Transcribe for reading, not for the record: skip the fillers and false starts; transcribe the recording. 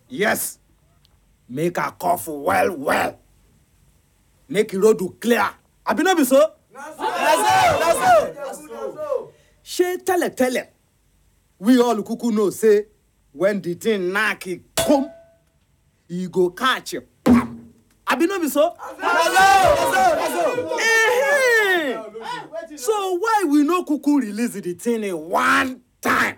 Yes. Make a cough well. Make the road clear. Abi no be so? That's so. She tell it. We all kuku know say when the thing knock it come, he go catch you. Abi no be so? That's so. So why we no kuku release the thing in one time?